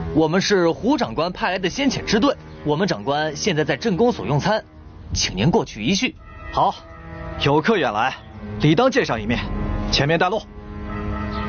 我们是胡长官派来的先遣支队，我们长官现在在镇公所用餐，请您过去一叙。 好，有客远来，理当见上一面。前面带路。